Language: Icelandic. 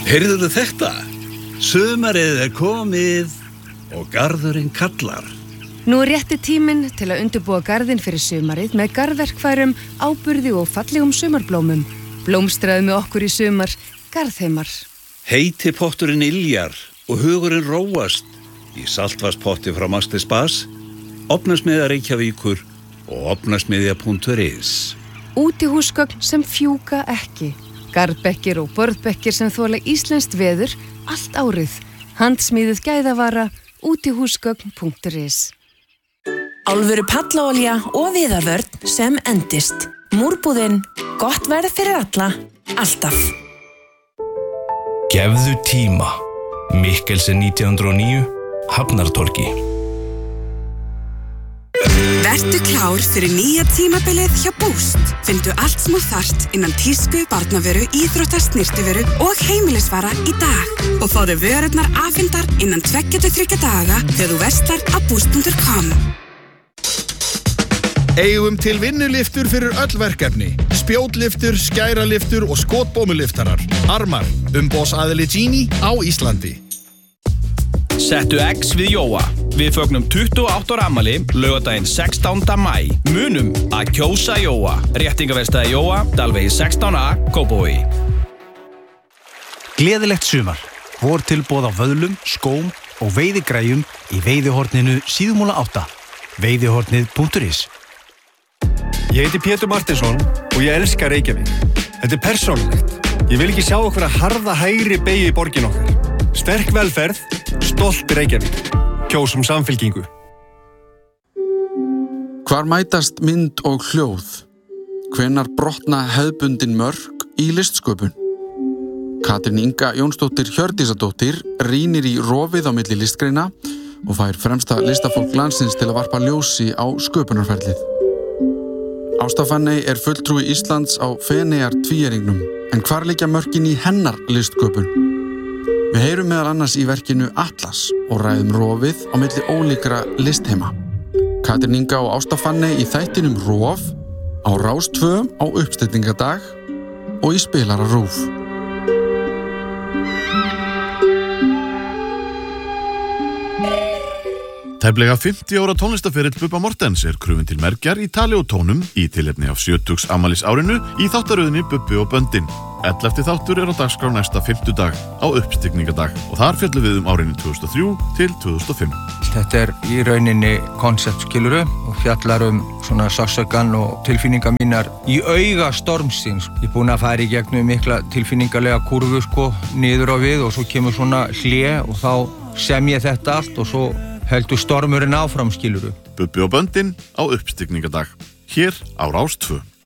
Heyrðuðu þetta? Sumarið komið og garðurinn kallar. Nú rétti tíminn til að undirbúa garðinn fyrir sumarið með garðverkfærum, áburði og fallegum sumarblómum. Blómstraðu með okkur í sumar, Garðheimar. Heiti potturinn yljar og hugurinn róast í saltvarspotti frá Master Spas, Ofnasmiðja Reykjavíkur og ofnasmiðja.is. Útihúsgögn sem fjúka ekki. Garðbekkir og borðbekkir sem þola íslenskt veður allt árið. Handsmíðuð gæðavara, útihúsgögn.is. Álfuru pallaolía og viðarvörn sem endist. Múrbúðin, gott verð fyrir alla, alltaf. Gefðu tíma. Mikkelsen 1909, Hafnartorgi. Vertu klár fyrir nýja tímabilið hjá Boost. Findu allt sem þú þarft innan tísku, barnavöru, íþrótta, snyrtivöru og heimilisvara í dag. Og fáðu vörurnar afhentar innan 2-3 daga þegar þú verslar á boost.com. Eigum til vinnuliftur fyrir öll verkefni. Spjótliftur, skæraliftur og skotbómuliftarar. Armar, umboðsaðili Gini á Íslandi. Settu X við Jóa. Við fögnum 28 ára afmæli, laugardaginn 16. maí. Munum að kjósa Jóa. Réttingaverkstæði Jóa, Dalvegi 16A, Kópavogi. Gleðilegt sumar. Vortilboð á vöðlum, skóm og veiðigræjum í veiðihorninu Síðumúla 8. Veiðihornið.is. Ég heiti Pétur Martinsson og ég elska Reykjavík. Þetta persónulegt. Ég vil ekki sjá okkur að harða hægri beygju í borgin okkar. Sterk velferð, stolt Reykjavík. Kjósum Samfylkingu. Hvar mætast mynd og hljóð? Hvenær brotna hefðbundin mörk í listsköpun? Katrín Inga Jónsdóttir Hjördísadóttir rýnir í rofið á milli listgreina og fær fremsta listafólk landsins til að varpa ljósi á sköpunarferlið. Ásta Fanney fulltrúi Íslands á Feneyjar tvíæringnum, en hvar liggja mörkin í hennar listsköpun? Við heyrum meðal annars í verkinu Atlas og ræðum rofið á milli ólíkra listheima. Katrín Inga og Ásta Fanney í þættinum Rof á Rás 2 á uppstillingadag og í spilara RÚV. Tæplega 50 ára tónlistaferill Bubba Mortens krufinn til mergjar í tali og tónum í tilefni af 70 afmælis árinu í þáttaröðinni Bubbi og Böndin. 11. þáttur á dagskrá næsta 5. dag á uppstigningadag og þar fjöllum við árinu 2003 til 2005. Þetta í rauninni konsept, skilurðu, og fjallar svona sársaukann og tilfinningar mínar í auga stormsins. Ég búinn að fara í gegnum mikla tilfinningarlega kurvu, niður á við og svo kemur svona hlé og þá sem ég þetta allt og svo heldur stormurinn áfram, skilurðu. Bubbi og Böndin á uppstigningadag, hér á Rás 2.